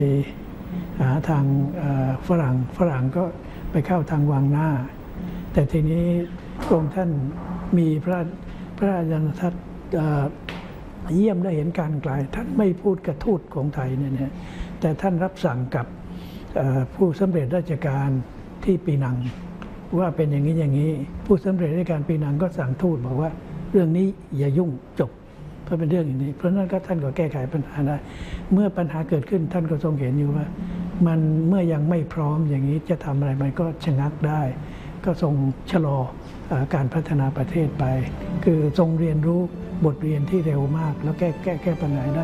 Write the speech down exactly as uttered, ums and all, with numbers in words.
หาทางฝรั่งฝรั่งก็ไปเข้าทางวังหน้าแต่ทีนี้พระองค์ท่านมีพระพระราชาทัศน์เยี่ยมได้เห็นการไกลท่านไม่พูดกับทูตของไทยเนี่ยนะแต่ท่านรับสั่งกับผู้สำเร็จราชการที่ปีนังว่าเป็นอย่างนี้อย่างนี้ผู้สำเร็จราชการปีนังก็สั่งทูตบอกว่าเรื่องนี้อย่ายุ่งจบเพราะเป็นเรื่องอย่างนี้เพราะนั้นก็ท่านก็แก้ไขปัญหาได้เมื่อปัญหาเกิดขึ้นท่านก็ทรงเห็นอยู่ว่ามันเมื่อยังไม่พร้อมอย่างนี้จะทำอะไรมันก็ชะงักได้ก็ทรงชะลอการพัฒนาประเทศไปคือทรงเรียนรู้บทเรียนที่เร็วมากแล้วแก้แก้แก้ปัญหาได้